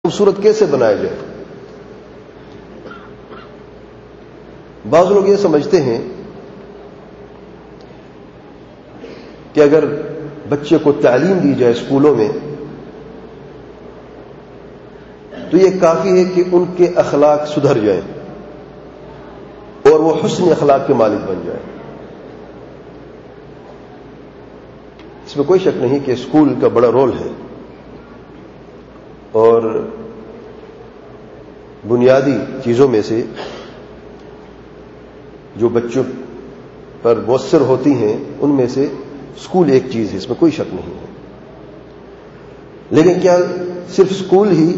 خوبصورت کیسے بنایا جائے؟ بعض لوگ یہ سمجھتے ہیں کہ اگر بچے کو تعلیم دی جائے اسکولوں میں تو یہ کافی ہے کہ ان کے اخلاق سدھر جائیں اور وہ حسن اخلاق کے مالک بن جائیں۔ اس میں کوئی شک نہیں کہ اسکول کا بڑا رول ہے اور بنیادی چیزوں میں سے جو بچوں پر مؤثر ہوتی ہیں ان میں سے اسکول ایک چیز ہے، اس میں کوئی شک نہیں ہے۔ لیکن کیا صرف اسکول ہی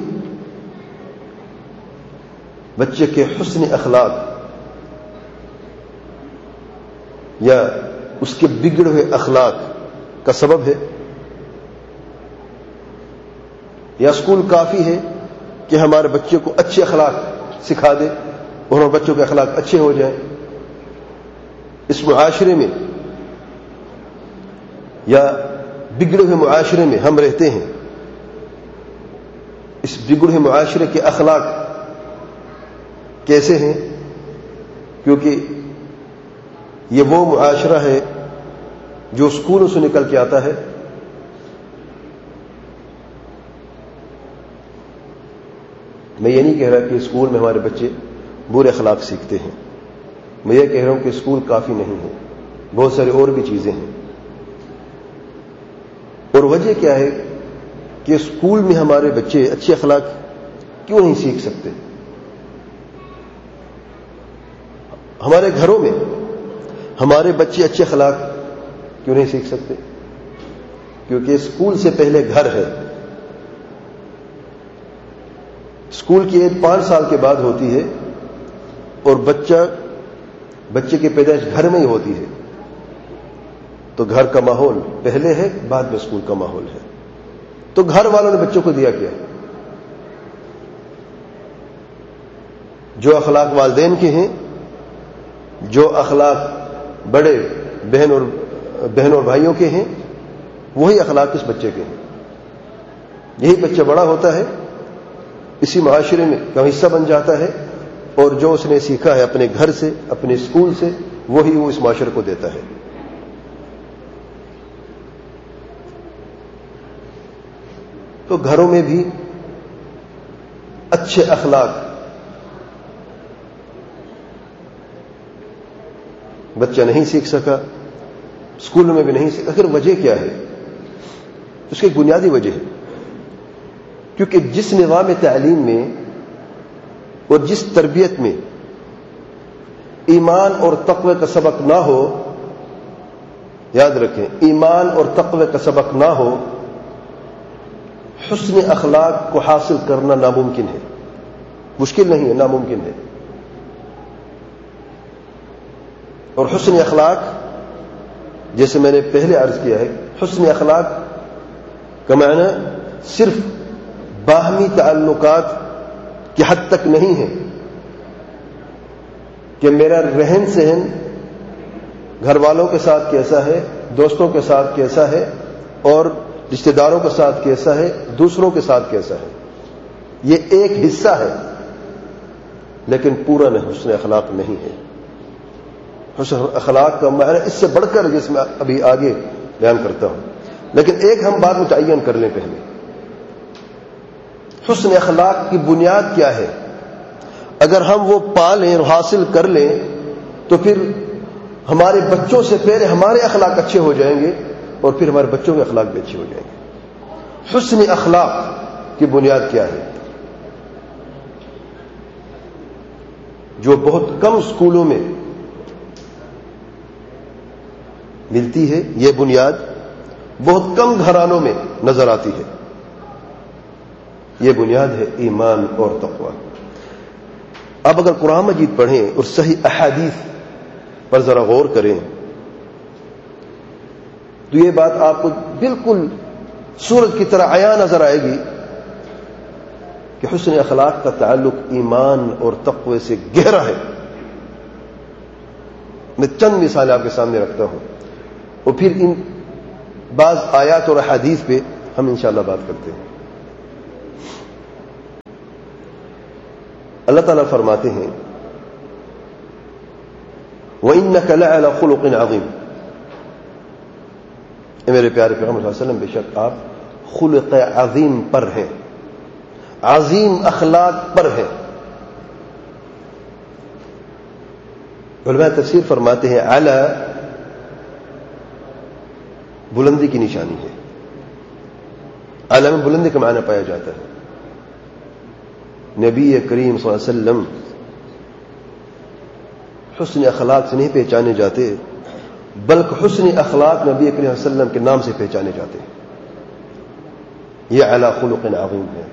بچے کے حسن اخلاق یا اس کے بگڑے ہوئے اخلاق کا سبب ہے، یا اسکول کافی ہے کہ ہمارے بچے کو اچھے اخلاق سکھا دے اور بچوں کے اخلاق اچھے ہو جائیں؟ اس معاشرے میں یا بگڑے ہوئے معاشرے میں ہم رہتے ہیں، اس بگڑے ہوئے معاشرے کے اخلاق کیسے ہیں؟ کیونکہ یہ وہ معاشرہ ہے جو اسکولوں سے نکل کے آتا ہے۔ میں یہ نہیں کہہ رہا کہ اسکول میں ہمارے بچے برے اخلاق سیکھتے ہیں، میں یہ کہہ رہا ہوں کہ اسکول کافی نہیں ہے، بہت ساری اور بھی چیزیں ہیں۔ اور وجہ کیا ہے کہ اسکول میں ہمارے بچے اچھے اخلاق کیوں نہیں سیکھ سکتے؟ ہمارے گھروں میں ہمارے بچے اچھے اخلاق کیوں نہیں سیکھ سکتے؟ کیونکہ اسکول سے پہلے گھر ہے۔ اسکول کی ایج 5 سال کے بعد ہوتی ہے اور بچے کی پیدائش گھر میں ہی ہوتی ہے، تو گھر کا ماحول پہلے ہے، بعد میں اسکول کا ماحول ہے۔ تو گھر والوں نے بچوں کو دیا کیا؟ جو اخلاق والدین کے ہیں، جو اخلاق بڑے بہن اور بھائیوں کے ہیں، وہی اخلاق اس بچے کے ہیں۔ یہی بچہ بڑا ہوتا ہے، اسی معاشرے میں کا حصہ بن جاتا ہے، اور جو اس نے سیکھا ہے اپنے گھر سے، اپنے اسکول سے، وہی وہ اس معاشرے کو دیتا ہے۔ تو گھروں میں بھی اچھے اخلاق بچہ نہیں سیکھ سکا، اسکولوں میں بھی نہیں سیکھا۔ آخر وجہ کیا ہے؟ اس کی ایک بنیادی وجہ ہے، کیونکہ جس نظام تعلیم میں اور جس تربیت میں ایمان اور تقوی کا سبق نہ ہو، یاد رکھیں، ایمان اور تقوی کا سبق نہ ہو، حسن اخلاق کو حاصل کرنا ناممکن ہے۔ مشکل نہیں ہے، ناممکن ہے۔ اور حسن اخلاق، جیسے میں نے پہلے عرض کیا ہے، حسن اخلاق کا معنی صرف باہمی تعلقات کی حد تک نہیں ہے کہ میرا رہن سہن گھر والوں کے ساتھ کیسا ہے، دوستوں کے ساتھ کیسا ہے، اور رشتہ داروں کے ساتھ کیسا ہے، دوسروں کے ساتھ کیسا ہے۔ یہ ایک حصہ ہے لیکن پورا نہیں، حسن اخلاق نہیں ہے۔ حسن اخلاق کا معنی اس سے بڑھ کر، جس میں ابھی آگے بیان کرتا ہوں، لیکن ایک ہم بات متعین کر لیں پہلے۔ حسن اخلاق کی بنیاد کیا ہے؟ اگر ہم وہ پا لیں اور حاصل کر لیں تو پھر ہمارے بچوں سے پہلے ہمارے اخلاق اچھے ہو جائیں گے اور پھر ہمارے بچوں کے اخلاق بھی اچھے ہو جائیں گے۔ حسن اخلاق کی بنیاد کیا ہے؟ جو بہت کم اسکولوں میں ملتی ہے، یہ بنیاد بہت کم گھرانوں میں نظر آتی ہے۔ یہ بنیاد ہے ایمان اور تقوی۔ اب اگر قرآن مجید پڑھیں اور صحیح احادیث پر ذرا غور کریں تو یہ بات آپ کو بالکل سورج کی طرح عیاں نظر آئے گی کہ حسن اخلاق کا تعلق ایمان اور تقوی سے گہرا ہے۔ میں چند مثالیں آپ کے سامنے رکھتا ہوں اور پھر ان بعض آیات اور احادیث پہ ہم انشاءاللہ بات کرتے ہیں۔ اللہ تعالیٰ فرماتے ہیں وَإِنَّكَ لَعَلَى خُلُقٍ عَظِيمٍ، اے میرے پیارے پیغمبر صلی اللہ علیہ وسلم، بے شک آپ خلق عظیم پر ہیں، عظیم اخلاق پر ہیں۔ علماء تفسیر فرماتے ہیں اعلی بلندی کی نشانی ہے، اعلی میں بلندی کا معنی پایا جاتا ہے۔ نبی کریم صلی اللہ علیہ وسلم حسن اخلاق سے نہیں پہچانے جاتے، بلکہ حسن اخلاق نبی کریم صلی اللہ علیہ وسلم کے نام سے پہچانے جاتے ہیں۔ یہ اعلی خلق عظیم ہے۔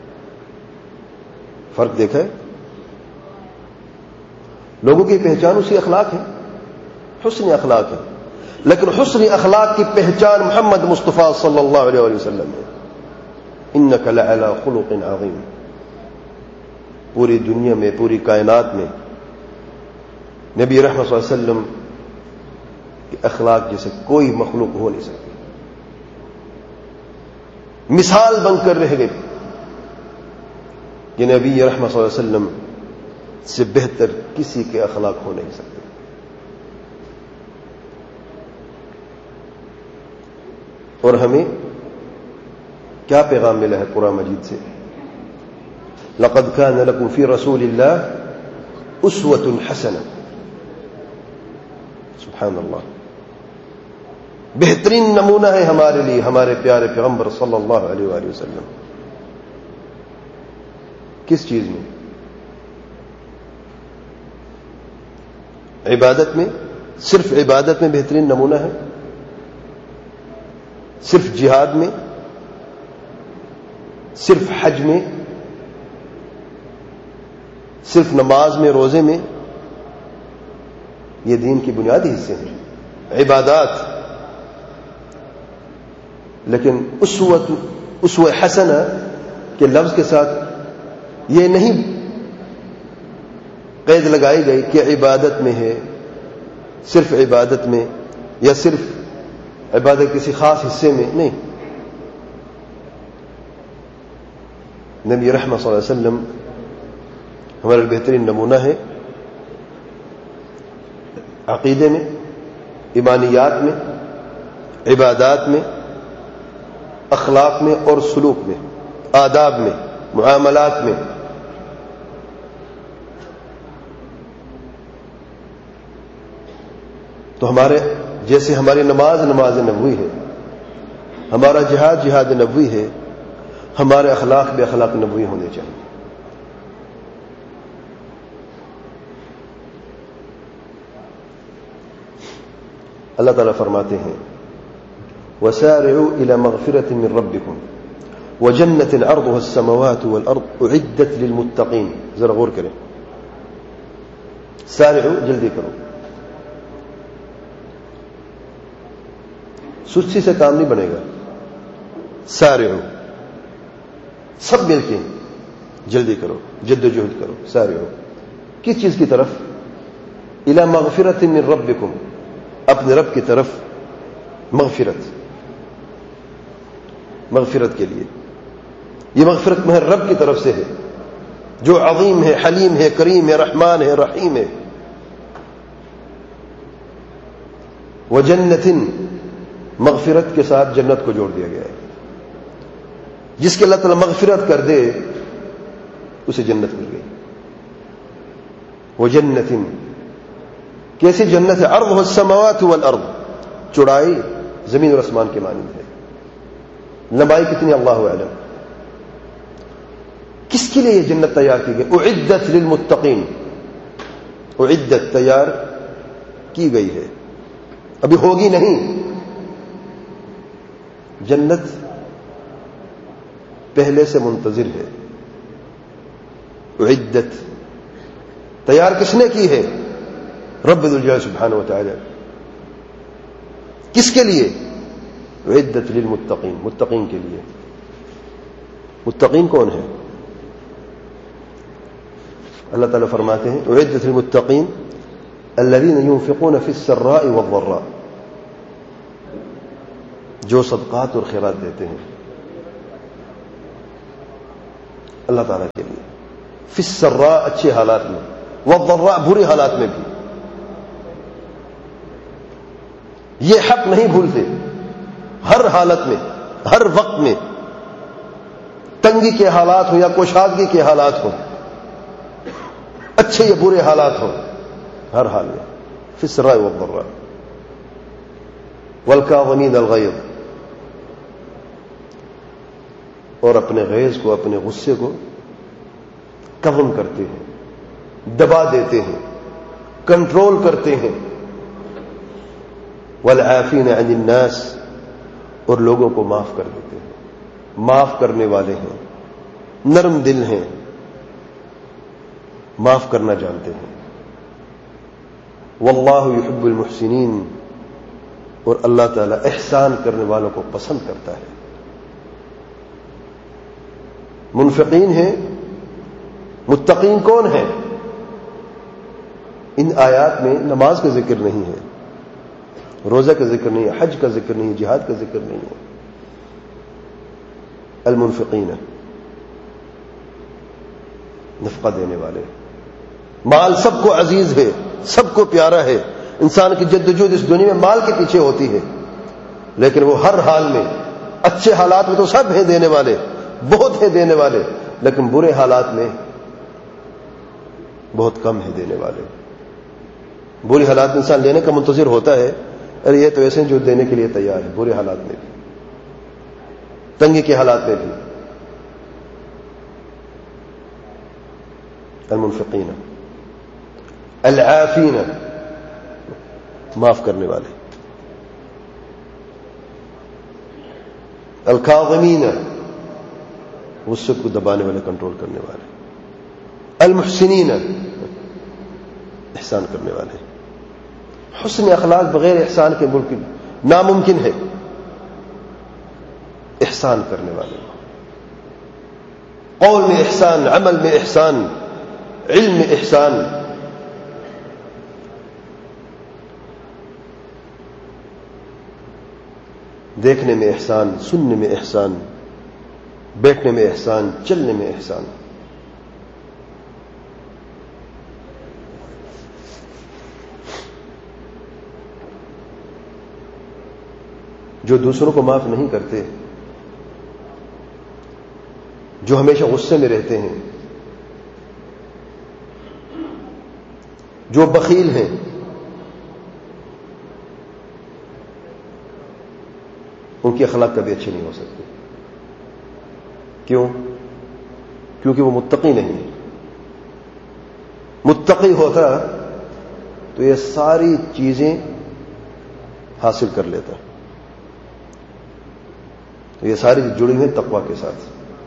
فرق دیکھا ہے؟ لوگوں کی پہچان اسی اخلاق ہے، حسن اخلاق ہے، لیکن حسن اخلاق کی پہچان محمد مصطفیٰ صلی اللہ علیہ وسلم ہے۔ انک لعلی خلق عظیم۔ پوری دنیا میں، پوری کائنات میں نبی رحمت صلی اللہ علیہ وسلم کے اخلاق جیسے کوئی مخلوق ہو نہیں سکتی، مثال بن کر رہ گئی کہ نبی رحمت صلی اللہ علیہ وسلم سے بہتر کسی کے اخلاق ہو نہیں سکتے۔ اور ہمیں کیا پیغام ملا ہے قرآن مجید سے؟ لقد كان لكم في رسول الله اسوة حسنة۔ سبحان اللہ، بہترین نمونہ ہے ہمارے لیے ہمارے پیارے پیغمبر صلی اللہ علیہ وآلہ وسلم۔ کس چیز میں؟ عبادت میں، صرف عبادت میں بہترین نمونہ ہے؟ صرف جہاد میں؟ صرف حج میں؟ صرف نماز میں، روزے میں؟ یہ دین کی بنیادی حصے ہیں، عبادات۔ لیکن اسوہ حسنہ کے لفظ کے ساتھ یہ نہیں قید لگائی گئی کہ عبادت میں ہے، صرف عبادت میں، یا صرف عبادت کسی خاص حصے میں، نہیں۔ نبی رحمت صلی اللہ علیہ وسلم ہمارا بہترین نمونہ ہے، عقیدے میں، ایمانیات میں، عبادات میں، اخلاق میں اور سلوک میں، آداب میں، معاملات میں۔ تو ہمارے جیسے ہماری نماز نبوی ہے، ہمارا جہاد نبوی ہے، ہمارے اخلاق بھی اخلاق نبوی ہونے چاہیے۔ اللہ تعالیٰ فرماتے ہیں وَسَارِعُوا إِلَى مَغْفِرَةٍ مِّن رَبِّكُمْ وَجَنَّةٍ عَرْضُهَا السَّمَوَاتُ وَالْأَرْضُ أُعِدَّتْ لِلْمُتَّقِينَ۔ ذرا غور کریں، سارعوا، جلدی کرو، سستی سے کام نہیں بنے گا۔ سارعوا، سب مل کے جلدی کرو، جد و جہد کرو۔ سارعوا کس چیز کی طرف؟ إِلَى مَغْفِرَةٍ مِّن رَبِّكُمْ، اپنے رب کی طرف، مغفرت کے لیے۔ یہ مغفرت محض رب کی طرف سے ہے جو عظیم ہے، حلیم ہے، کریم ہے، رحمان ہے، رحیم ہے۔ وجنت، مغفرت کے ساتھ جنت کو جوڑ دیا گیا ہے۔ جس کے اللہ تعالیٰ مغفرت کر دے اسے جنت مل گئی۔ وجنت، کیسی جنت ہے؟ عرضها السماوات والارض، چوڑائی زمین اور آسمان کے مانند ہے، لمبائی کتنی اللہ اعلم۔ کس کے لیے یہ جنت تیار کی گئی؟ اعدت للمتقین، اعدت تیار کی گئی ہے، ابھی ہوگی نہیں۔ جنت پہلے سے منتظر ہے۔ اعدت تیار کس نے کی ہے؟ رب ذوالجلال سبحانہ وتعالی۔ کس کے لیے؟ اعدت للمتقین، متقین کے لیے۔ متقین کون ہے؟ اللہ تعالیٰ فرماتے ہیں اعدت للمتقین الذین ينفقون فی السراء والضراء، جو صدقات اور خیرات دیتے ہیں اللہ تعالیٰ کے لیے، فی السراء اچھے حالات میں، والضراء برے حالات میں بھی. یہ حق نہیں بھولتے. ہر حالت میں، ہر وقت میں، تنگی کے حالات ہوں یا کشادگی کے حالات ہوں، اچھے یا برے حالات ہوں، ہر حال میں فی السراء والضراء. والکاظمین الغیظ، اور اپنے غیظ کو، اپنے غصے کو کظم کرتے ہیں، دبا دیتے ہیں، کنٹرول کرتے ہیں. والعافین عن الناس، اور لوگوں کو معاف کر دیتے ہیں، معاف کرنے والے ہیں، نرم دل ہیں، معاف کرنا جانتے ہیں. واللہ یحب المحسنین، اور اللہ تعالی احسان کرنے والوں کو پسند کرتا ہے. منفقین ہیں، متقین کون ہیں؟ ان آیات میں نماز کا ذکر نہیں ہے، روزہ کا ذکر نہیں ہے، حج کا ذکر نہیں ہے، جہاد کا ذکر نہیں ہے. المنفقین، نفقہ دینے والے. مال سب کو عزیز ہے، سب کو پیارا ہے. انسان کی جدوجہد اس دنیا میں مال کے پیچھے ہوتی ہے، لیکن وہ ہر حال میں، اچھے حالات میں تو سب ہیں دینے والے، بہت ہیں دینے والے، لیکن برے حالات میں بہت کم ہیں دینے والے. برے حالات میں انسان لینے کا منتظر ہوتا ہے، ارے یہ تو ایسے جو دینے کے لیے تیار ہے، برے حالات میں بھی، تنگی کے حالات میں بھی. المنفقین العافین، معاف کرنے والے. الکاظمین، غصے کو دبانے والے، کنٹرول کرنے والے. المحسنین، احسان کرنے والے. حسن اخلاق بغیر احسان کے ملک ناممکن ہے. احسان کرنے والے، قول میں احسان، عمل میں احسان، علم میں احسان. دیکھنے میں احسان، سننے میں احسان، بیٹھنے میں احسان، چلنے میں احسان. جو دوسروں کو معاف نہیں کرتے، جو ہمیشہ غصے میں رہتے ہیں، جو بخیل ہیں، ان کی اخلاق کبھی اچھی نہیں ہو سکتی. کیوں؟ کیونکہ وہ متقی نہیں ہے. متقی ہوتا تو یہ ساری چیزیں حاصل کر لیتا. تو یہ ساری جڑی ہوئی تقوی کے ساتھ.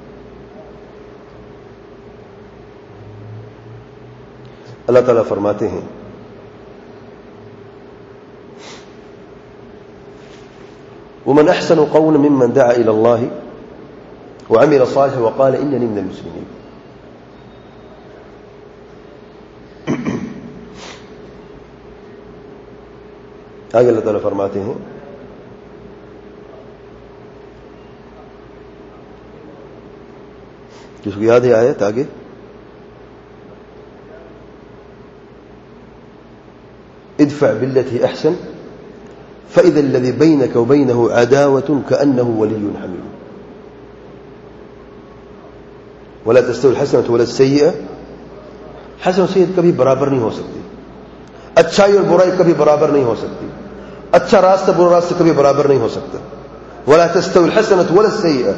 اللہ تعالیٰ فرماتے ہیں ومن احسن قولا ممن دعا الى الله وعمل صالحا وقال انني من المسلمين. آگے اللہ تعالیٰ فرماتے ہیں کس کو یاد ہے آیت آگے؟ ادفع بالتي احسن فإذا الذي بينك وبينه عداوة كأنه ولي حميم ولا تستوي الحسنة ولا السيئة. حسن و سیئت کبھی برابر نہیں ہو سکتی، اچھائی اور برائی کبھی برابر نہیں ہو سکتی، اچھا راستہ برا راستہ کبھی برابر نہیں ہو سکتا. ولا تستوي الحسنة ولا السيئة،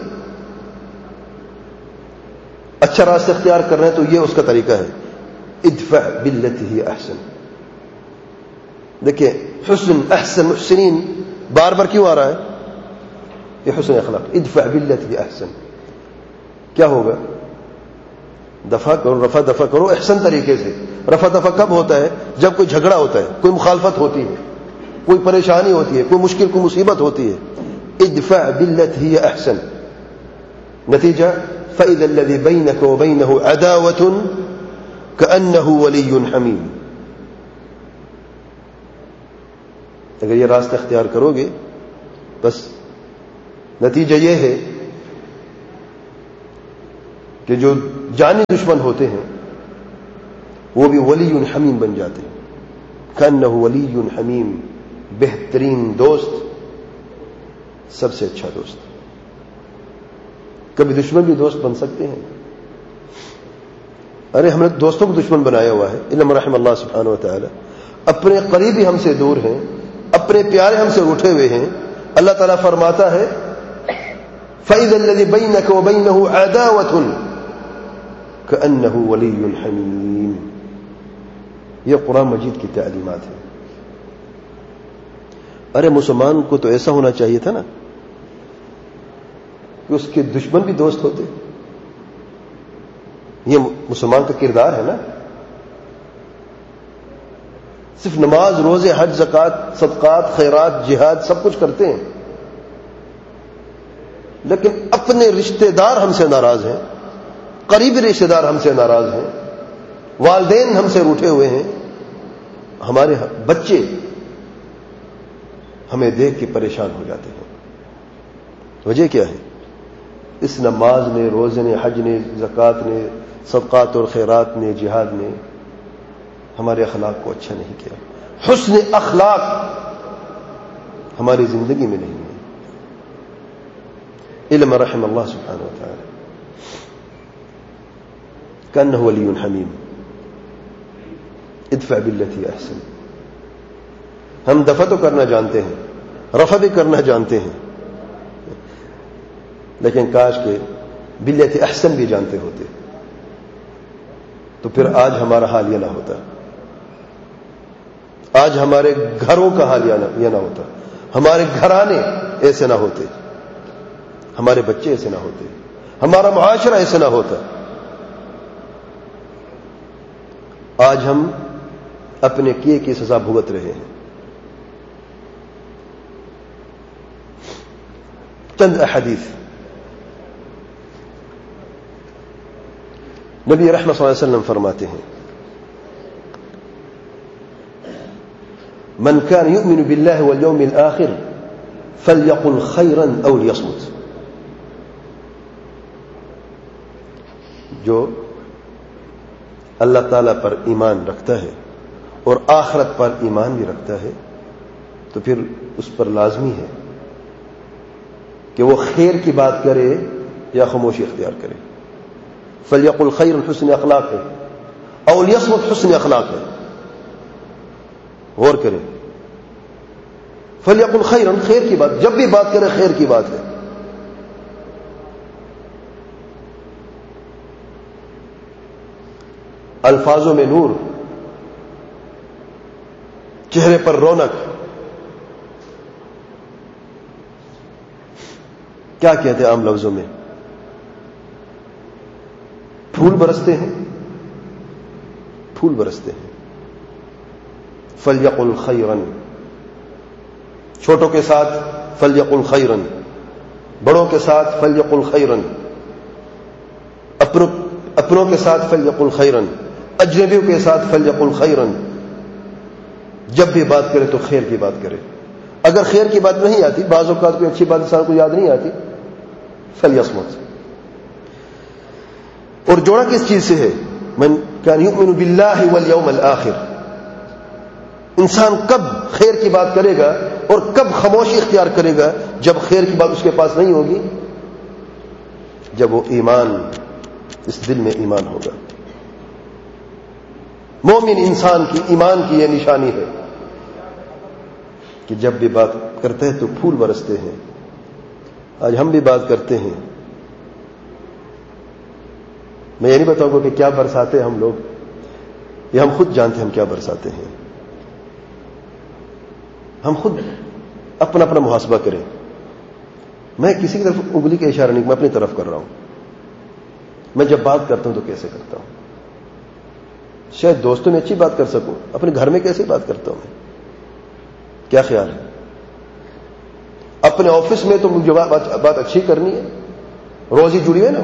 اچھا راستہ اختیار کر رہے ہیں تو یہ اس کا طریقہ ہے. ادفع بالتي هي احسن. دیکھیں حسن، احسن، محسنین بار بار کیوں آ رہا ہے؟ یہ حسن اخلاق. ادفع بالتي هي احسن. کیا ہوگا؟ دفع کرو، رفع دفع کرو احسن طریقے سے. رفع دفع کب ہوتا ہے؟ جب کوئی جھگڑا ہوتا ہے، کوئی مخالفت ہوتی ہے، کوئی پریشانی ہوتی ہے، کوئی مشکل، کوئی مصیبت ہوتی ہے. ادفع بالتي هي احسن. نتیجہ فإذا الذي بينك وبينه عداوة كأنه ولي حميم. اگر یہ راستہ اختیار کرو گے بس نتیجہ یہ ہے کہ جو جانی دشمن ہوتے ہیں وہ بھی ولی حمیم بن جاتے ہیں. کأنہ ولی حمیم، بہترین دوست، سب سے اچھا دوست. کبھی دشمن بھی دوست بن سکتے ہیں. ارے ہم نے دوستوں کو دشمن بنایا ہوا ہے. الا من رحم اللہ سبحانہ و تعالی. اپنے قریبی ہم سے دور ہیں، اپنے پیارے ہم سے اٹھے ہوئے ہیں. اللہ تعالیٰ فرماتا ہے فَإِذَا الَّذِي بَيْنَكَ وَبَيْنَهُ عَدَاوَةٌ كَأَنَّهُ وَلِيٌّ حَمِيمٌ. یہ قرآن مجید کی تعلیمات ہیں. ارے مسلمان کو تو ایسا ہونا چاہیے تھا نا کہ اس کے دشمن بھی دوست ہوتے. یہ مسلمان کا کردار ہے نا. صرف نماز، روزے، حج، زکوٰۃ، صدقات، خیرات، جہاد سب کچھ کرتے ہیں، لیکن اپنے رشتہ دار ہم سے ناراض ہیں، قریبی رشتہ دار ہم سے ناراض ہیں، والدین ہم سے روٹھے ہوئے ہیں، ہمارے بچے ہمیں دیکھ کے پریشان ہو جاتے ہیں. وجہ کیا ہے؟ اس نماز نے، روزے نے، حج نے، زکوٰۃ نے، صدقات اور خیرات نے، جہاد نے ہمارے اخلاق کو اچھا نہیں کیا. حسن اخلاق ہماری زندگی میں نہیں ہے. علم رحم اللہ سبحانہ و تعالی. کأنہ ولی حمیم. ادفع باللتی احسن. ہم دفع تو کرنا جانتے ہیں، رفع بھی کرنا جانتے ہیں، لیکن کاش کہ باللتی احسن بھی جانتے ہوتے تو پھر آج ہمارا حال یہ نہ ہوتا. آج ہمارے گھروں کا حال یہ نہ ہوتا، ہمارے گھرانے ایسے نہ ہوتے، ہمارے بچے ایسے نہ ہوتے، ہمارا معاشرہ ایسے نہ ہوتا. آج ہم اپنے کیے کی سزا بھگت رہے ہیں. چند احادیث. نبی رحمت صلی اللہ علیہ وسلم فرماتے ہیں من كان يؤمن بالله واليوم الآخر فليقل خيرا أو ليصمت. جو اللہ تعالیٰ پر ایمان رکھتا ہے اور آخرت پر ایمان بھی رکھتا ہے تو پھر اس پر لازمی ہے کہ وہ خیر کی بات کرے یا خاموشی اختیار کرے. فلیقل خیرا حسن اخلاق ہے، او لیصمت حسن اخلاق ہے. غور کریں. فلیقل خیرا، خیر کی بات، جب بھی بات کرے خیر کی بات ہے. الفاظوں میں نور، چہرے پر رونق. کیا کہتے ہیں عام لفظوں میں؟ پھول برستے ہیں، پھول برستے ہیں. فلیقل خیرا، چھوٹوں کے ساتھ فلیقل خیرا، بڑوں کے ساتھ فلیقل خیرا، اپنوں کے ساتھ فلیقل خیرا، اجنبیوں کے ساتھ فلیقل خیرا. جب بھی بات کرے تو خیر کی بات کرے. اگر خیر کی بات نہیں آتی، بعض اوقات کوئی اچھی بات انسان کو یاد نہیں آتی، فلیصمت. اور جوڑا کس چیز سے ہے؟ من کان یؤمن باللہ والیوم الآخر. انسان کب خیر کی بات کرے گا اور کب خاموشی اختیار کرے گا؟ جب خیر کی بات اس کے پاس نہیں ہوگی، جب وہ ایمان، اس دل میں ایمان ہوگا. مومن انسان کی ایمان کی یہ نشانی ہے کہ جب بھی بات کرتے ہیں تو پھول برستے ہیں. آج ہم بھی بات کرتے ہیں، میں یہ نہیں بتاؤں گا کہ کیا برساتے ہیں ہم لوگ، یہ ہم خود جانتے ہیں ہم کیا برساتے ہیں. ہم خود اپنا اپنا محاسبہ کریں. میں کسی کی طرف انگلی کا اشارہ نہیں، میں اپنی طرف کر رہا ہوں. میں جب بات کرتا ہوں تو کیسے کرتا ہوں؟ شاید دوستوں میں اچھی بات کر سکوں، اپنے گھر میں کیسے بات کرتا ہوں میں؟ کیا خیال ہے؟ اپنے آفس میں تو مجھے بات اچھی کرنی ہے. روزی جڑی ہے نا،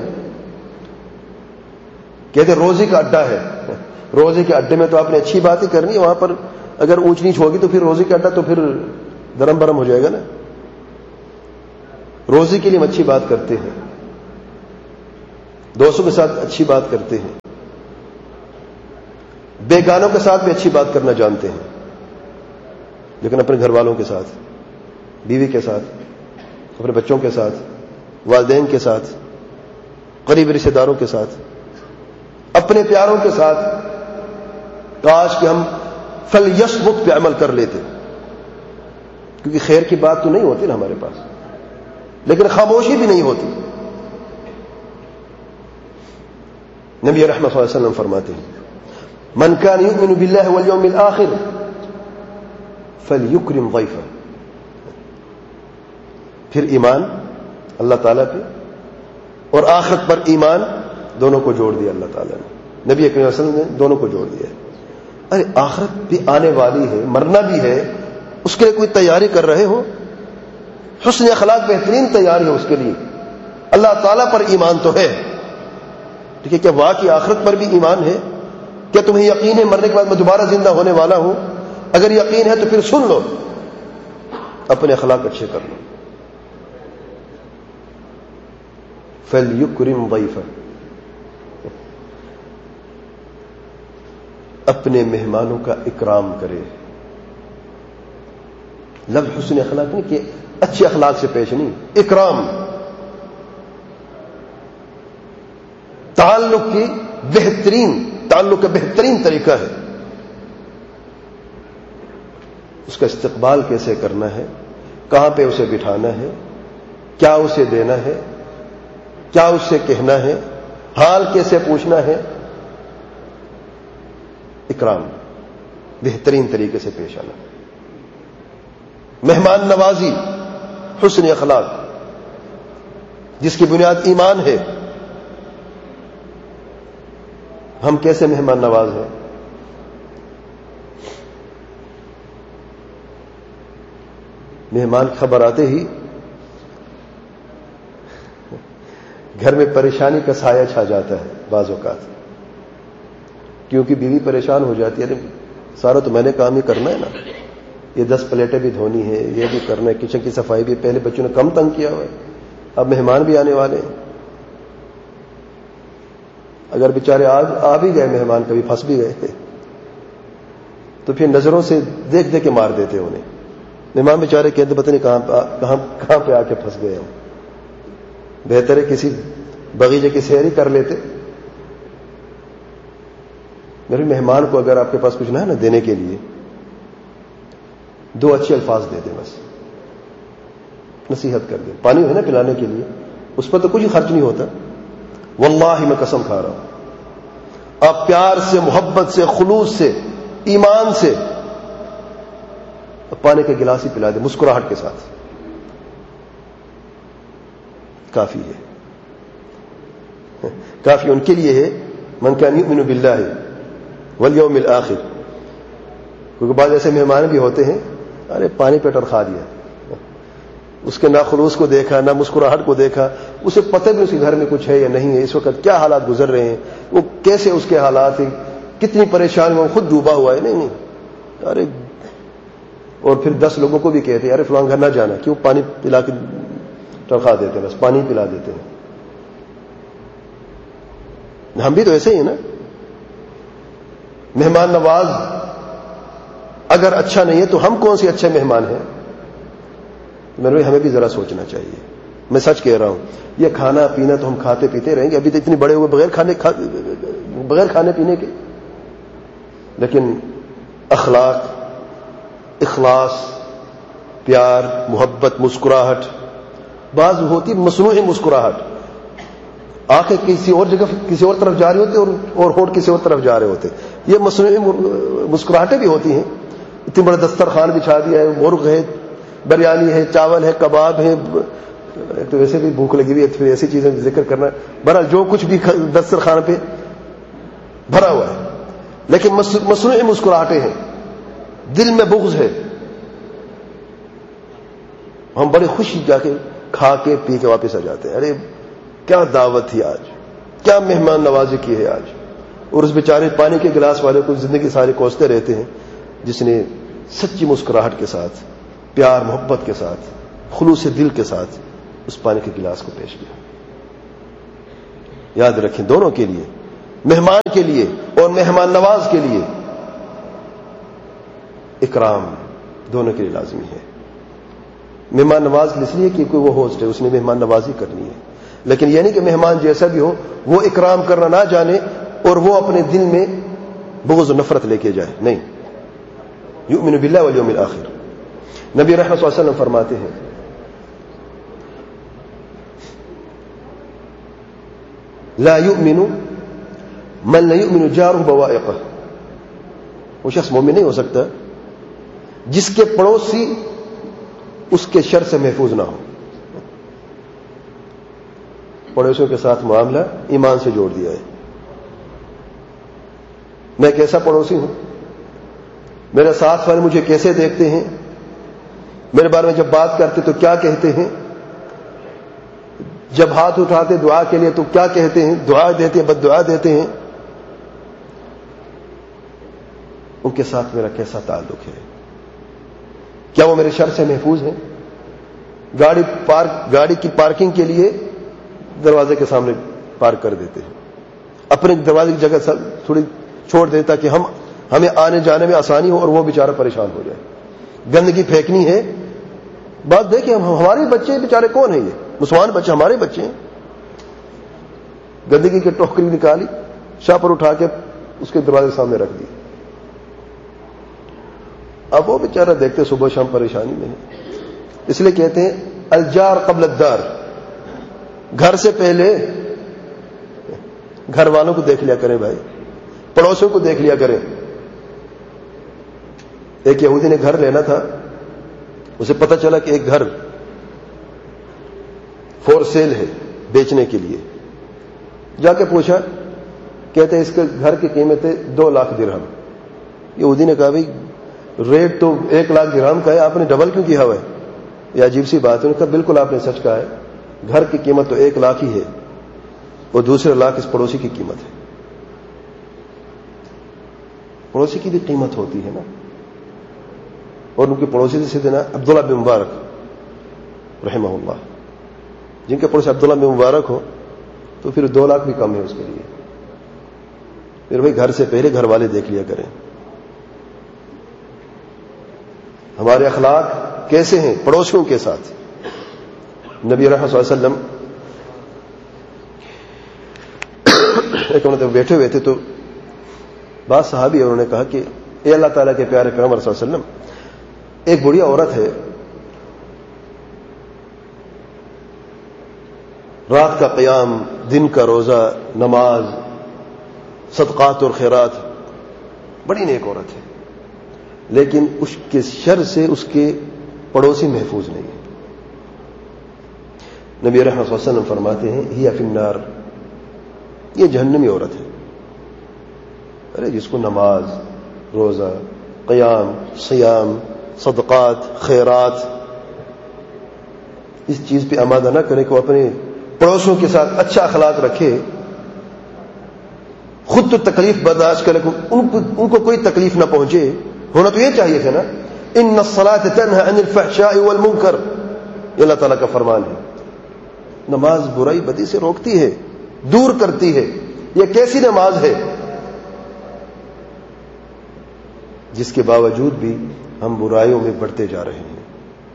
کہتے روزی کا اڈا ہے. روزی کے اڈے میں تو آپ نے اچھی بات ہی کرنی ہے. وہاں پر اگر اونچ نیچ ہوگی تو پھر روزی کا اڈا تو پھر درم برم ہو جائے گا نا. روزی کے لیے ہم اچھی بات کرتے ہیں، دوستوں کے ساتھ اچھی بات کرتے ہیں، بیگانوں کے ساتھ بھی اچھی بات کرنا جانتے ہیں، لیکن اپنے گھر والوں کے ساتھ، بیوی کے ساتھ، اپنے بچوں کے ساتھ، والدین کے ساتھ، قریبی رشتہ داروں کے ساتھ، اپنے پیاروں کے ساتھ کاش کہ ہم فلیصمت پہ عمل کر لیتے، کیونکہ خیر کی بات تو نہیں ہوتی نا ہمارے پاس، لیکن خاموشی بھی نہیں ہوتی۔ نبی رحمت صلی اللہ علیہ وسلم فرماتے ہیں من كان يؤمن بالله واليوم الآخر فليكرم ضيفه، پھر ایمان اللہ تعالیٰ پہ اور آخرت پر ایمان دونوں کو جوڑ دیا اللہ تعالیٰ نے، نبی اکرم صلی اللہ علیہ وسلم نے دونوں کو جوڑ دیا۔ ارے آخرت بھی آنے والی ہے، مرنا بھی ہے، اس کے لیے کوئی تیاری کر رہے ہو؟ حسن اخلاق بہترین تیاری ہے اس کے لیے، اللہ تعالیٰ پر ایمان تو ہے، ٹھیک ہے، کیا واقعی آخرت پر بھی ایمان ہے؟ کیا تمہیں یقین ہے مرنے کے بعد میں دوبارہ زندہ ہونے والا ہوں؟ اگر یقین ہے تو پھر سن لو، اپنے اخلاق اچھے کر لو۔ فَلْيُكْرِمْ ضَيْفَهُ، اپنے مہمانوں کا اکرام کرے۔ لفظ حسن اخلاق نہیں کہ اچھے اخلاق سے پیش نہیں، اکرام، تعلق کا بہترین طریقہ ہے۔ اس کا استقبال کیسے کرنا ہے، کہاں پہ اسے بٹھانا ہے، کیا اسے دینا ہے، کیا اس سے کہنا ہے، حال کیسے پوچھنا ہے، اکرام، بہترین طریقے سے پیش آنا، مہمان نوازی، حسن اخلاق جس کی بنیاد ایمان ہے۔ ہم کیسے مہمان نواز ہیں؟ مہمان خبر آتے ہی گھر میں پریشانی کا سایہ چھا جاتا ہے بعض اوقات، کیونکہ بیوی پریشان ہو جاتی ہے، ارے سارا تو میں نے کام ہی کرنا ہے نا، یہ 10 پلیٹیں بھی دھونی ہے، یہ بھی کرنا ہے، کچن کی صفائی بھی، پہلے بچوں نے کم تنگ کیا ہوا ہے، اب مہمان بھی آنے والے ہیں۔ اگر بیچارے آج آ بھی گئے مہمان، کبھی پھنس بھی گئے تو پھر نظروں سے دیکھ دیکھ کے مار دیتے انہیں، مہمان بیچارے کہتے پتہ نہیں کہاں پہ آ کے پھنس گئے ہم، بہتر ہے کسی بغیچے کی سیر ہی کر لیتے۔ میرے مہمان کو اگر آپ کے پاس کچھ نہ ہے نا دینے کے لیے، 2 اچھے الفاظ دے دیں، بس نصیحت کر دیں۔ پانی ہے نا پلانے کے لیے، اس پر تو کچھ خرچ نہیں ہوتا، واللہ میں قسم کھا رہا ہوں، آپ پیار سے، محبت سے، خلوص سے، ایمان سے پانی کا گلاس ہی پلا دیں مسکراہٹ کے ساتھ، کافی ہے، کافی ان کے لیے ہے۔ من کان یؤمن باللہ والیوم الآخر، کیونکہ بعض ایسے مہمان بھی ہوتے ہیں، ارے پانی پہ ٹرخا دیا، اس کے نہ خلوص کو دیکھا، نہ مسکراہٹ کو دیکھا، اسے پتہ بھی اس کے گھر میں کچھ ہے یا نہیں ہے، اس وقت کیا حالات گزر رہے ہیں، وہ کیسے اس کے حالات ہیں، کتنی پریشانی، وہ خود ڈوبا ہوا ہے، نہیں، ارے، اور پھر 10 لوگوں کو بھی کہتے ہیں ارے فلاں گھر نہ جانا، کیوں؟ پانی پلا کے ٹرخا دیتے ہیں، بس پانی پلا دیتے ہیں۔ ہم بھی تو ایسے ہی ہیں نا، مہمان نواز اگر اچھا نہیں ہے تو ہم کون سے اچھے مہمان ہیں؟ میرے ہمیں بھی ذرا سوچنا چاہیے۔ میں سچ کہہ رہا ہوں، یہ کھانا پینا تو ہم کھاتے پیتے رہیں گے، ابھی تو اتنے بڑے ہوئے بغیر کھانے پینے کے، لیکن اخلاق، اخلاص، پیار، محبت، مسکراہٹ، بعض ہوتی مصنوعی مسکراہٹ، آنکھیں کسی اور جگہ کسی اور طرف جا رہی ہوتی اور ہونٹ کسی اور طرف جا رہے ہوتے، یہ مصنوعی مسکراہٹیں بھی ہوتی ہیں۔ اتنی بڑا دسترخوان بچھا دیا ہے، مرغ ہے، بریانی ہے، چاول ہے، کباب ہے، تو ویسے بھی بھوک لگی ہوئی ہے، پھر ایسی چیزیں ذکر کرنا، بہرحال جو کچھ بھی دسترخوان پہ بھرا ہوا ہے، لیکن مصنوعی مسکراہٹیں ہیں، دل میں بغض ہے، ہم بڑی خوشی جا کے کھا کے پی کے واپس آ جاتے ہیں، ارے کیا دعوت تھی آج، کیا مہمان نوازی کی ہے آج، اور اس بیچارے پانی کے گلاس والے کو زندگی ساری کوستے رہتے ہیں، جس نے سچی مسکراہٹ کے ساتھ، پیار محبت کے ساتھ، خلوص دل کے ساتھ اس پانی کے گلاس کو پیش کیا۔ یاد رکھیں، دونوں کے لیے، مہمان کے لیے اور مہمان نواز کے لیے اکرام دونوں کے لیے لازمی ہے. مہمان نواز اس لیے کہ کوئی وہ ہوسٹ ہے، اس نے مہمان نوازی کرنی ہے، لیکن یہ نہیں کہ مہمان جیسا بھی ہو وہ اکرام کرنا نہ جانے اور وہ اپنے دل میں بغض و نفرت لے کے جائے. نہیں، یؤمن باللہ والیوم الآخر. نبی رحمت صلی اللہ علیہ وسلم فرماتے ہیں لا یؤمن من لا یؤمن جارہ بوائقہ. وہ شخص مومن نہیں ہو سکتا جس کے پڑوسی اس کے شر سے محفوظ نہ ہو. پڑوسیوں کے ساتھ معاملہ ایمان سے جوڑ دیا ہے. میں کیسا پڑوسی ہوں، میرے ساتھ والے مجھے کیسے دیکھتے ہیں، میرے بارے میں جب بات کرتے تو کیا کہتے ہیں، جب ہاتھ اٹھاتے دعا کے لیے تو کیا کہتے ہیں، دعا دیتے ہیں بد دعا دیتے ہیں، ان کے ساتھ میرا کیسا تعلق ہے، کیا وہ میرے شر سے محفوظ ہیں. گاڑی کی پارکنگ کے لیے دروازے کے سامنے پارک کر دیتے ہیں، اپنے دروازے کی جگہ تھوڑی چھوڑ دیتا کہ ہمیں آنے جانے میں آسانی ہو اور وہ بیچارہ پریشان ہو جائے. گندگی پھینکنی ہے، بات دیکھیں ہمارے بچے بیچارے کون ہیں، یہ مسلمان بچے ہمارے بچے ہیں. گندگی کی ٹوکری نکالی، شاپر اٹھا کے اس کے دروازے کے سامنے رکھ دی. اب وہ بیچارہ دیکھتے صبح شام پریشانی میں ہے. اس لیے کہتے ہیں الجار قبل الدار، گھر سے پہلے گھر والوں کو دیکھ لیا کریں بھائی، پڑوسیوں کو دیکھ لیا کریں. ایک یہودی نے گھر لینا تھا، اسے پتہ چلا کہ ایک گھر فور سیل ہے، بیچنے کے لیے. جا کے پوچھا، کہتے ہیں اس کے گھر کی قیمت ہے 2 لاکھ درہم. یہودی نے کہا بھائی ریٹ تو 1 لاکھ درہم کا ہے، آپ نے ڈبل کیوں کیا ہوا ہے، یہ عجیب سی بات ہے. انہوں نے کہا بالکل آپ نے سچ کہا ہے، گھر کی قیمت تو 1 لاکھ ہی ہے اور دوسرے لاکھ اس پڑوسی کی قیمت ہے. پڑوسی کی بھی قیمت ہوتی ہے نا. اور ان کے پڑوسی سے سیدنا عبداللہ بن مبارک رحمہ اللہ، جن کے پڑوسی عبداللہ بن مبارک ہو تو پھر 2 لاکھ بھی کم ہے اس کے لیے. پھر بھائی گھر سے پہلے گھر والے دیکھ لیا کریں. ہمارے اخلاق کیسے ہیں پڑوسیوں کے ساتھ. نبی رحمت صلی اللہ علیہ وسلم ایک مرتبہ بیٹھے ہوئے تھے تو بعض صحابی انہوں نے کہا کہ اے اللہ تعالیٰ کے پیارے پیغمبر صلی اللہ علیہ وسلم، ایک بڑی عورت ہے، رات کا قیام، دن کا روزہ، نماز، صدقات اور خیرات، بڑی نیک عورت ہے، لیکن اس کے شر سے اس کے پڑوسی محفوظ نہیں ہے. نبی رحمت صلی اللہ علیہ وسلم فرماتے ہیں ہی فی النار، یہ جہنمی عورت ہے. ارے جس کو نماز، روزہ، قیام، صیام، صدقات، خیرات اس چیز پہ آمادہ نہ کرے کہ وہ اپنے پڑوسیوں کے ساتھ اچھا اخلاق رکھے، خود تو تکلیف برداشت کرے، ان کو کوئی تکلیف نہ پہنچے. ہونا تو یہ چاہیے تھا نا، ان الصلاۃ تنہی عن الفحشاء والمنکر، یہ اللہ تعالیٰ کا فرمان ہے. نماز برائی بدی سے روکتی ہے، دور کرتی ہے. یہ کیسی نماز ہے جس کے باوجود بھی ہم برائیوں میں بڑھتے جا رہے ہیں.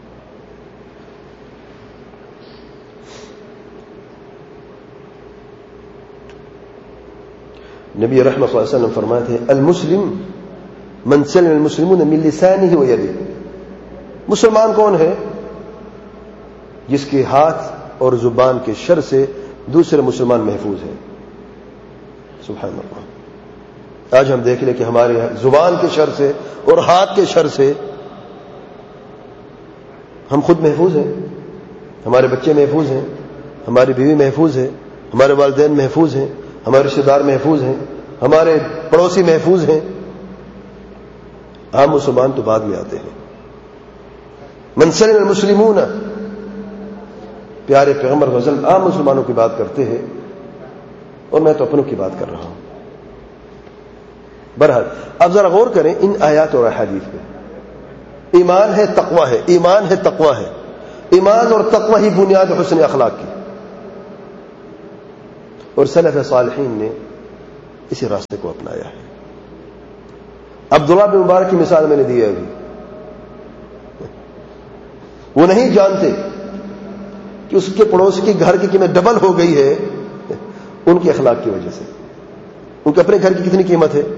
نبی رحمت صلی اللہ علیہ وسلم فرماتے ہیں المسلم من سلم المسلمون من لسانه ويده. مسلمان کون ہے؟ جس کے ہاتھ اور زبان کے شر سے دوسرے مسلمان محفوظ ہیں. سبحان اللہ. آج ہم دیکھ لیں کہ ہمارے زبان کے شر سے اور ہاتھ کے شر سے ہم خود محفوظ ہیں، ہمارے بچے محفوظ ہیں، ہماری بیوی محفوظ ہے، ہمارے والدین محفوظ ہیں، ہمارے رشتے دار محفوظ ہیں، ہمارے پڑوسی محفوظ ہیں. عام مسلمان تو بعد میں آتے ہیں. من سلم المسلمون، پیارے پیغمبر صلی اللہ علیہ وسلم عام مسلمانوں کی بات کرتے ہیں اور میں تو اپنوں کی بات کر رہا ہوں. بہرحال اب ذرا غور کریں ان آیات اور احادیث پہ. ایمان ہے تقوی ہے، ایمان ہے تقوی ہے. ایمان اور تقوی ہی بنیاد حسن اخلاق کی. اور سلف صالحین نے اسی راستے کو اپنایا ہے. عبداللہ بن مبارک کی مثال میں نے دی ہے ابھی. وہ نہیں جانتے کہ اس کے پڑوسی کی گھر کی قیمت ڈبل ہو گئی ہے ان کے اخلاق کی وجہ سے. ان کے اپنے گھر کی کتنی قیمت ہے؟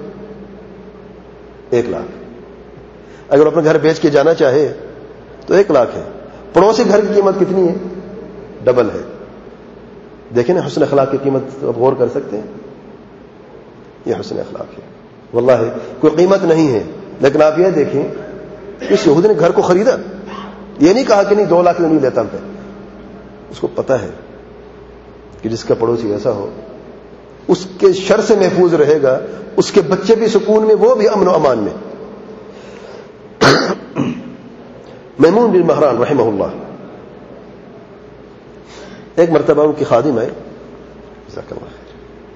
1 لاکھ. اگر اپنا گھر بیچ کے جانا چاہے تو 1 لاکھ ہے. پڑوسی گھر کی قیمت کتنی ہے؟ ڈبل ہے. دیکھیں نا حسن اخلاق کی قیمت آپ غور کر سکتے ہیں. یہ حسن اخلاق ہے. واللہ کوئی قیمت نہیں ہے. لیکن آپ یہ دیکھیں اس یہودی نے گھر کو خریدا. یہ نہیں کہا کہ نہیں 2 لاکھ میں نہیں لیتا. اس کو پتا ہے کہ جس کا پڑوسی ایسا ہو اس کے شر سے محفوظ رہے گا, اس کے بچے بھی سکون میں, وہ بھی امن و امان میں. میمون بن مہران رحمہ اللہ ایک مرتبہ ان کی خادم آئے, جزاک اللہ خیر,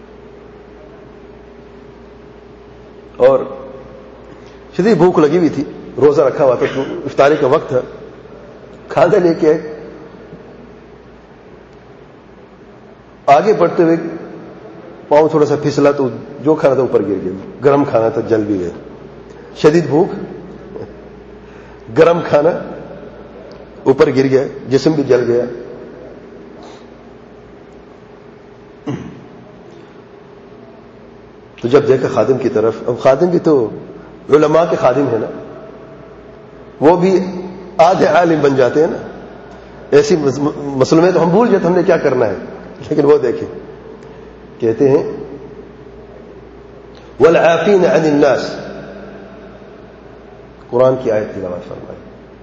اور شدید بھوک لگی ہوئی تھی, روزہ رکھا ہوا تھا, افطاری کا وقت تھا. کھانا لے کے آگے بڑھتے ہوئے پاؤں تھوڑا سا پھسلا تو جو کھانا تھا اوپر گر گیا. گرم کھانا تھا, جل بھی گئے. شدید بھوک, گرم کھانا اوپر گر گیا, جسم بھی جل گیا. تو جب دیکھا خادم کی طرف, اب خادم بھی تو علماء کے خادم ہے نا, وہ بھی آدھے عالم بن جاتے ہیں نا. ایسی مسئلے میں تو ہم بھول جاتے ہم نے کیا کرنا ہے. لیکن وہ دیکھیں کہتے ہیں والعافین عن الناس, قرآن کی آیت تلاوت فرمائی.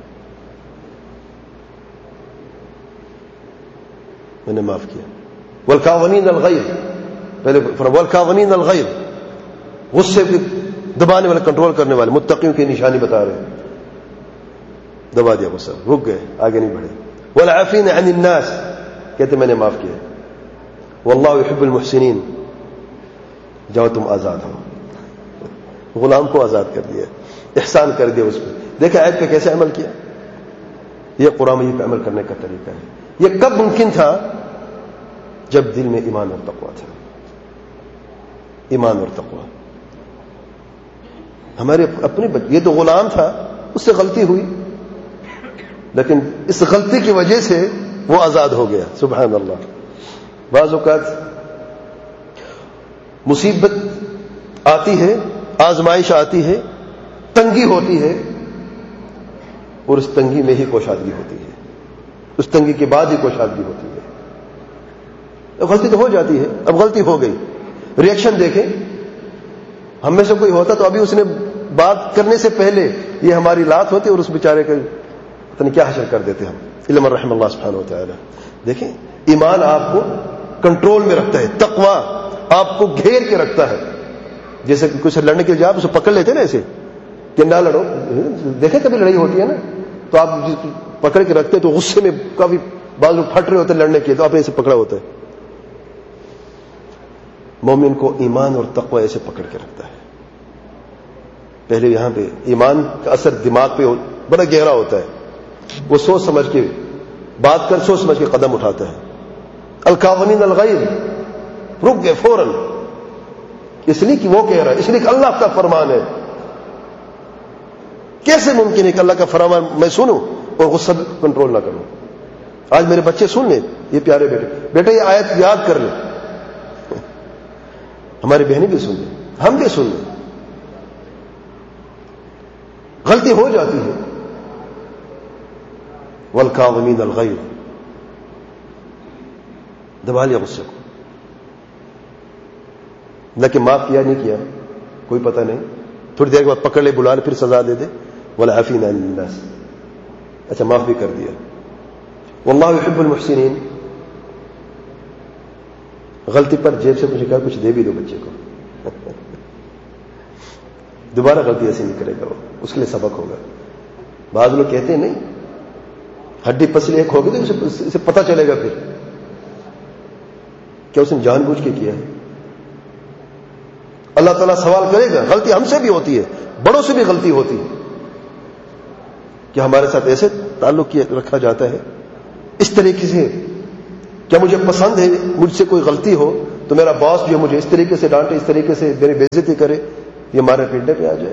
میں نے معاف کیا. والکاظمین الغیظ, پہلے والکاظمین الغیظ, غصے کو دبانے والے, کنٹرول کرنے والے. متقیوں کی نشانی بتا رہے ہیں. دبا دیا غصہ, رک گئے, آگے نہیں بڑھے. والعافین عن الناس, کہتے میں نے معاف کیا. واللہ یحب المحسنین, جاؤ تم آزاد ہو. غلام کو آزاد کر دیا, احسان کر دیا اس پہ. دیکھا آیت پہ کیسے عمل کیا. یہ قرآن مجید پہ عمل کرنے کا طریقہ ہے. یہ کب ممکن تھا؟ جب دل میں ایمان اور تقویٰ تھا. ایمان اور تقویٰ. ہمارے اپنے یہ تو غلام تھا, اس سے غلطی ہوئی, لیکن اس غلطی کی وجہ سے وہ آزاد ہو گیا. سبحان اللہ. بعض اوقات مصیبت آتی ہے, آزمائش آتی ہے, تنگی ہوتی ہے, اور اس تنگی میں ہی کوشادگی ہوتی ہے. اس تنگی کے بعد ہی کوشادگی ہوتی ہے. غلطی تو ہو جاتی ہے, اب غلطی ہو گئی. ریئیکشن دیکھیں, ہم میں سے کوئی ہوتا تو ابھی اس نے بات کرنے سے پہلے یہ ہماری لات ہوتی اور اس بیچارے کا پتہ نہیں کیا حشر کر دیتے ہم. علم الرحم اللہ سبحانہ و تعالی. دیکھیں ایمان آپ کو کنٹرول میں رکھتا ہے, تقویٰ آپ کو گھیر کے رکھتا ہے. جیسے کہ کچھ لڑنے کے لیے آپ اسے پکڑ لیتے نا ایسے کہ نہ لڑو. دیکھیں کبھی لڑائی ہوتی ہے نا تو آپ پکڑ کے رکھتے تو غصے میں کافی بعض لوگ پھٹ رہے ہوتے لڑنے کے, تو آپ نے اسے پکڑا ہوتا ہے. مومن کو ایمان اور تقویٰ ایسے پکڑ کے رکھتا ہے. پہلے یہاں پہ ایمان کا اثر دماغ پہ بڑا گہرا ہوتا ہے. وہ سوچ سمجھ کے بات کر, سوچ سمجھ کے قدم اٹھاتا ہے. الکاظمین الغیظ, رک گئے فوراً, اس لیے کہ وہ کہہ رہا ہے, اس لیے کہ اللہ کا فرمان ہے. کیسے ممکن ہے کہ اللہ کا فرمان میں سنوں اور غصہ کنٹرول نہ کروں؟ آج میرے بچے سن لیں, یہ پیارے بیٹے یہ آیت یاد کر لیں. ہماری بہنیں بھی سن لیں, ہم بھی سن لیں. غلطی ہو جاتی ہے. والکاظمین الغیظ, دبا لیا غصے کو, لیکن معاف کیا نہیں کیا کوئی پتہ نہیں. تھوڑی دیر کے بعد پکڑ لے, بلا لے, پھر سزا دے دے. والعافین عن الناس, اچھا معاف بھی کر دیا. واللہ یحب المحسنین, غلطی پر جیب سے مجھے کہا کچھ دے بھی دو بچے کو, دوبارہ غلطی ایسے نہیں کرے گا, وہ اس کے لیے سبق ہوگا. بعض لوگ کہتے ہیں نہیں, ہڈی پسلی ایک ہوگی تو اسے پتہ چلے گا پھر کیا اس نے جان بوجھ کے کیا ہے. اللہ تعالیٰ سوال کرے گا. غلطی ہم سے بھی ہوتی ہے, بڑوں سے بھی غلطی ہوتی ہے, کہ ہمارے ساتھ ایسے تعلق رکھا جاتا ہے اس طریقے سے. کیا مجھے پسند ہے مجھ سے کوئی غلطی ہو تو میرا باس جو مجھے اس طریقے سے ڈانٹے, اس طریقے سے میری بے عزتی کرے, یہ ہمارے پیٹے پہ آ جائے؟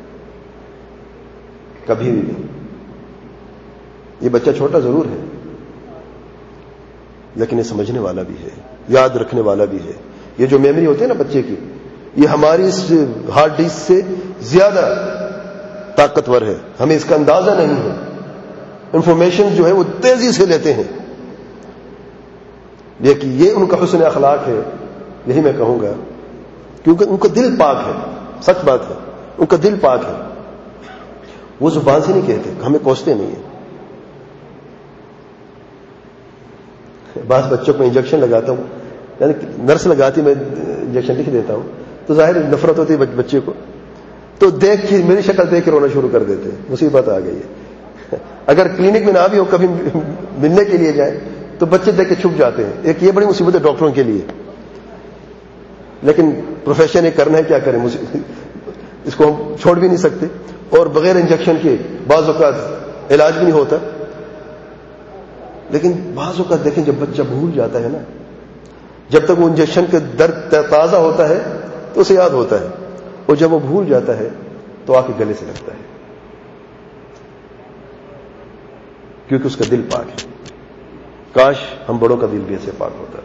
کبھی بھی نہیں. یہ بچہ چھوٹا ضرور ہے, لیکن یہ سمجھنے والا بھی ہے, یاد رکھنے والا بھی ہے. یہ جو میموری ہوتی ہے نا بچے کی, یہ ہماری اس ہارڈ ڈسک سے زیادہ طاقتور ہے. ہمیں اس کا اندازہ نہیں ہے. انفارمیشن جو ہے وہ تیزی سے لیتے ہیں. لیکن یہ ان کا حسن اخلاق ہے, یہی میں کہوں گا, کیونکہ ان کا دل پاک ہے. سچ بات ہے, ان کا دل پاک ہے. وہ زبان سے نہیں کہتے, ہمیں کوستے نہیں ہیں. بعض بچوں کو انجیکشن لگاتا ہوں, یعنی نرس لگاتی, میں انجیکشن لکھ دیتا ہوں, تو ظاہر نفرت ہوتی ہے بچے کو, تو دیکھ کے میری شکل دیکھ کے رونا شروع کر دیتے ہیں. مصیبت آ گئی ہے. اگر کلینک میں نہ بھی ہو, کبھی ملنے کے لیے جائیں تو بچے دیکھ کے چھپ جاتے ہیں. ایک یہ بڑی مصیبت ہے ڈاکٹروں کے لیے, لیکن پروفیشن یہ کرنا ہے, کیا کریں, اس کو ہم چھوڑ بھی نہیں سکتے. اور بغیر انجیکشن کے بعض اوقات علاج بھی نہیں ہوتا. لیکن بعض اوقات دیکھیں, جب بچہ بھول جاتا ہے نا, جب تک وہ انجیکشن کے درد تازہ ہوتا ہے تو اسے یاد ہوتا ہے, اور جب وہ بھول جاتا ہے تو آ کے گلے سے لگتا ہے, کیونکہ اس کا دل پاک ہے. کاش ہم بڑوں کا دل بھی ایسے پاک ہوتا.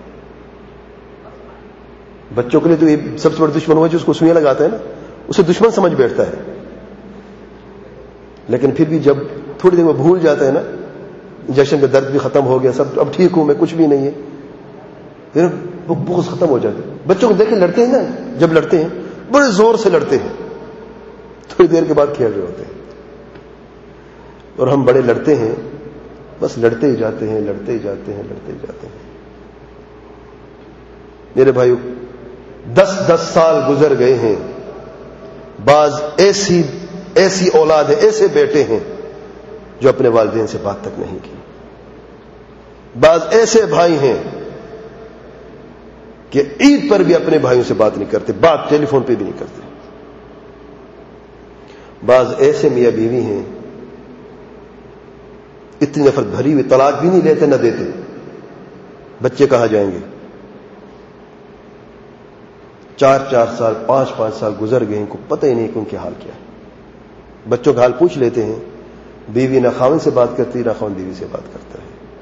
بچوں کے لیے تو یہ سب سے بڑا دشمن ہوا جو اس کو سوئیاں لگاتا ہے نا, اسے دشمن سمجھ بیٹھتا ہے. لیکن پھر بھی جب تھوڑی دیر میں بھول جاتا ہے نا, انجیکشن کا درد بھی ختم ہو گیا, سب اب ٹھیک ہوں میں, کچھ بھی نہیں ہے, پھر وہ بغض ختم ہو جاتا ہے. بچوں کو دیکھیں لڑتے ہیں نا, جب لڑتے ہیں بڑے زور سے لڑتے ہیں, تھوڑی دیر کے بعد کھیل رہے ہوتے ہیں. اور ہم بڑے لڑتے ہیں, بس لڑتے ہی جاتے ہیں, لڑتے ہی جاتے ہیں, لڑتے ہی جاتے ہیں. میرے بھائیو, 10 سال گزر گئے ہیں. بعض ایسی اولاد ہے, ایسے بیٹے ہیں جو اپنے والدین سے بات تک نہیں کی. بعض ایسے بھائی ہیں کہ عید پر بھی اپنے بھائیوں سے بات نہیں کرتے, بات ٹیلی فون پہ بھی نہیں کرتے. بعض ایسے میاں بیوی ہیں اتنی نفرت بھری ہوئی, طلاق بھی نہیں لیتے نہ دیتے. بچے کہاں جائیں گے؟ 4 سال 5 سال گزر گئے, ان کو پتہ ہی نہیں کہ ان کے حال کیا ہے. بچوں کا حال پوچھ لیتے ہیں, بیوی نہ خاوند سے بات کرتی, نہ خاوند بیوی سے بات کرتا ہے.